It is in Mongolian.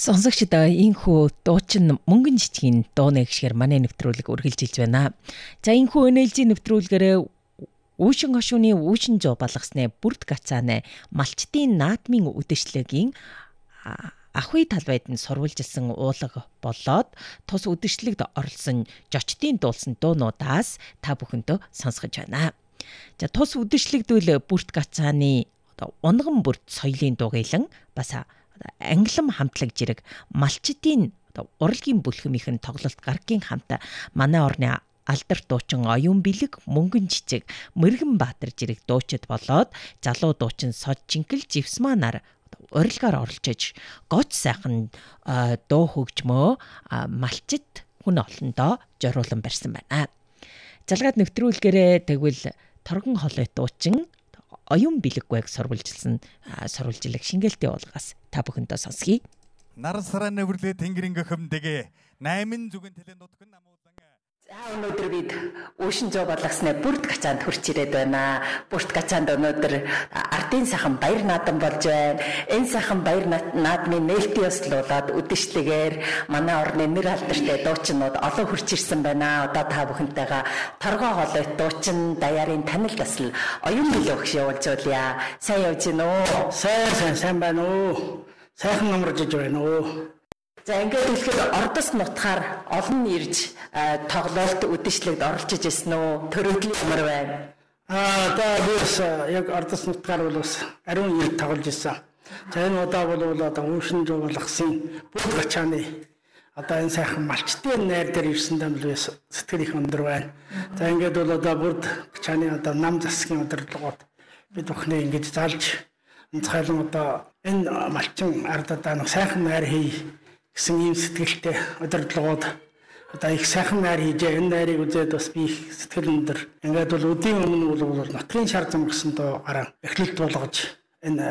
Сонсогчдоо энхүү дуучин мөнгөн жижигэн дууны гişгээр манай нэвтрүүлэг үргэлжилж байна. За энхүү өнөөлжийн нэвтрүүлгээрээ үүшин хошууны үүшин жоо балгасны бүрд гацааны малчтын наадмын үдэшлэгийн ахуй талбайд нь сурвалжилсан уулга болоод тус үдэшлэгт оролцсон жочдын дуулсан дуунуудаас та бүхэндөө сонсгож байна. За тус үдэшлэгдвэл бүрд гацааны унган бүрд соёлын дугуйлан бас англим хамтлаг жирэг малчтын урлагийн бүлхэмийнхэн тоглолт гаргийн хамт манай орны алдар дуучин оюун бэлэг мөнгөн жижиг мэргэн баатар жирэг дуучид болоод залуу дуучин сод жинкэл живсманаар урилгаар оролцож гоц сайхан дуу хөгжмөө малчит хүн олондоо зориулан барьсан байна. Залгаад нэвтрүүлгээрээ тэгвэл торгон холой дуучин оюун бэлэггүйг сурвалжилсан сурвалжилаг шингээлтэй уулгаас та бүхэндээ сонсгий. Нар сараа нэврлээ тэнгэрийн гөхөмдөг 8 зүгэн тэлэн нутгын намуудан. Өнөөдөр бид үүшин жоо балгасны бүрд гачаанд хүрч ирээд байна. Бүрд гачаанд өнөөдөр ардын сайхан баяр наадам болж байна. Энэ сайхан баяр наадмын нээлтийн ёслуулаад үдэшлэгээр манай орны нэр алдартай дуучинууд олон хүрч ирсэн байна. Одоо та бүхэнтэйгээ торгоо холойт дуучин даяарын танил тасал оюун бэлэг явуулж байлаа. Сайн явж гин үү? Сайн байна уу? Сайхан номрож иж байна уу? За ингээд хэлэхэд ордос нутгаар олон ирж тоглолт үдэшлэгт оролцож ирсэн үү? Төрөлдлийн ямар байна? Биес яг ордос нутгаар бол бас ариун ирж тоглож ирсэн. За энэ удаа бол одоо үүшин жоо балгасын бүрд гачааны одоо энэ сайхан малчтын найр дээр ирсэн юм л сэтгэл их өндөр байна. За ингээд бол одоо бүрд гачааны одоо нам засгийн удирдлагууд бид бүхнээ ингэж залж онцгойлон одоо энэ малчин ард одоо нэг сайхан найр хий гэсэн ийм сэтгэлтэй удирдлагууд одоо их сайхан найр хийжээ. Энэ найрыг үзээд бас би их сэтгэл өндөр. Ингээд бол өдийн өмнө бол нутгийн шар зам гэсэн доо гараа эхлэлт болгож энэ